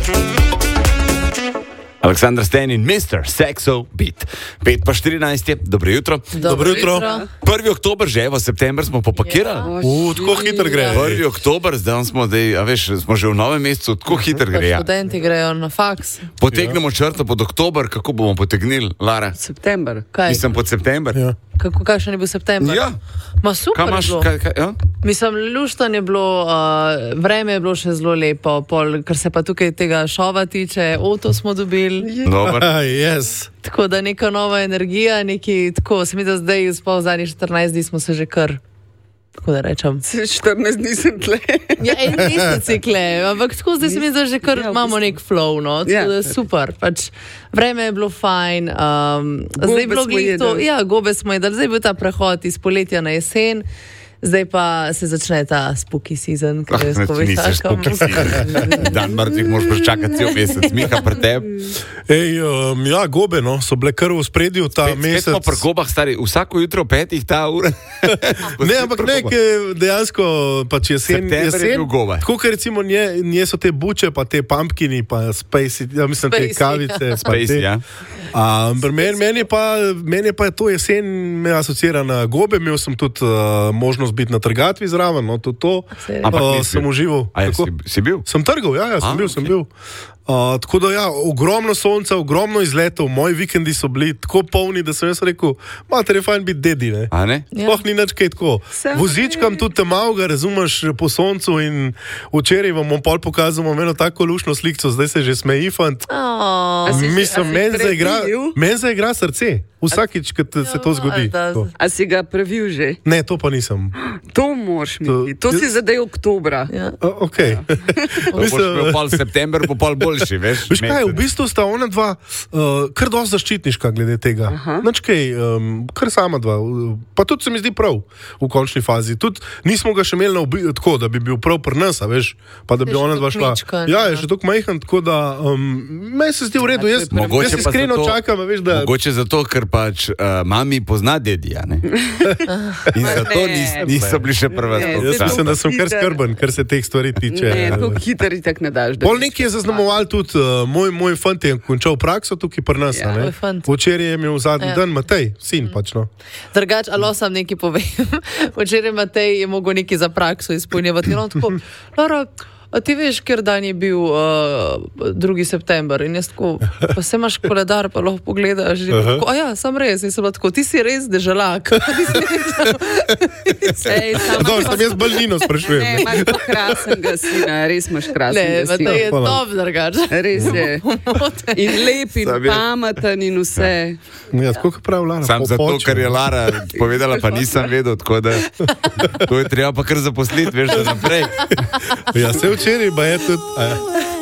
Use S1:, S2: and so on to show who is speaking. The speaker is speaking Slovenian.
S1: Aleksandar Stenin, Mr. Sexo Beat. 5:14 je, dobro jutro.
S2: Dobro jutro.
S1: 1. oktober že, v september smo popakirali.
S2: Tako hitro gre.
S1: 1. oktober, zdaj smo že v novem mesecu, tako hitro gre. Ja.
S3: Študenti grejo na faks.
S1: Potegnemo črto pod oktober, kako bomo potegnili, Lara?
S4: September.
S3: Kaj?
S1: Mislim pod september.
S2: Ja.
S3: Kakšen je bil september?
S1: Ja.
S3: Ma super
S1: Kaj imaš,
S3: je bilo.
S1: ja?
S3: Mislim, luštan je bilo, vreme je bilo še zelo lepo, kar se pa tukaj tega šova tiče, avto smo dobili.
S1: Dobar.
S2: Yes.
S3: Tako da neka nova energija, tako se mi da zdaj, sploh zadnjih 14 dni smo se že kar, tako da rečem.
S4: 14 dni sem tle.
S3: Ja, en mesec je kle, ampak tako zdaj se mi da že kar imamo nek flow, no, tako da super, pač vreme je bilo fajn, zdaj je bilo glito, ja, gobe smo jedali, zdaj je bil ta prehod iz poletja na jesen. Zdaj pa se začne ta spooky season, ki je skozi
S1: Nisi spooky season. Dan mrtvih moraš čakati cel mesec, Miha pri tebi.
S2: Ja, gobe, no, so bile kar v spredju ta mesec.
S1: Spet smo pri gobah, stari, vsako jutro 5 ta ura.
S2: Ne, ampak dejansko pač jesen.
S1: September je bil goba.
S2: Tako, ker recimo nje so te buče, pa te pumpkini, pa spacey, ja mislim te kavice.
S1: Spacey, ja.
S2: Meni pa je to jesen me asocira na gobe, imel sem tudi možnost biti na trgatvi zraven, no, to sem užival.
S1: A si bil?
S2: Sem trgal, ja, sem bil. Tako da ja, ogromno sonca, ogromno izletov, moji vikendi so bili tako polni, da sem jaz rekel, mater je fajn biti dedi, ne?
S1: A ne?
S2: Sploh ni nič kaj tako. Vozičkam tudi te malga, razumeš, po soncu in včeraj vam bom pol pokazal eno tako lušno slikco, zdaj se že smeji fant. Mislim, meni zaigra srce. Vsakič, ko se to zgodi.
S4: A si ga previl že?
S2: Ne, to pa nisem.
S4: To moraš mi. To si zdaj oktobra.
S2: Ok.
S1: Mislim, pol september bo pol boljši, veš?
S2: Veš kaj, v bistvu sta ona dva kar dosti zaščitniška glede tega. Nič kaj, kar sama dva. Pa tudi se mi zdi prav v končni fazi. Tudi nismo ga še imeli tako, da bi bil prav pri nas, veš? Pa da bi ona dva šla. Ja, je še tako majhen, tako da meni se zdi v redu. Jaz iskreno čakam, veš, da...
S1: Mogoče zato, ker pač mami pozna dedija, ne? In zato niso bili še prva stopca.
S2: Jaz mislim, da sem kar skrben, kar se teh stvari tiče.
S4: Ne, tako hiter itak ne daš.
S2: Pol nekaj je zaznamoval tudi moj fant je končal prakso tukaj pri nas, ne? Včeraj je imel zadnji dan Matej, sin pač, no.
S3: Drugač, alo sam nekaj povem. Včeraj Matej je mogel nekaj za prakso izpolnjevati. In on tako, Lara, a ti veš, ker dan je bil 2. september in jaz tako, pa se imaš koledar, pa lahko pogledaš. Tako, a ja, sam res, nisem bila tako, ti si res deželak.
S2: Dobro, sem jaz Balnino sprašujem.
S4: Ne, imaš pa krasenega sina, res imaš krasenega sina.
S3: Ne, Matej je top drugač.
S4: Res je. In lep in pameten in vse.
S2: Ja, tako kot pravi Lara.
S1: Sam zato, ker je Lara povedala, pa nisem vedel, tako da to je treba pa kar zaposliti, veš, da naprej.
S2: Ja, se včeraj, pa je tudi...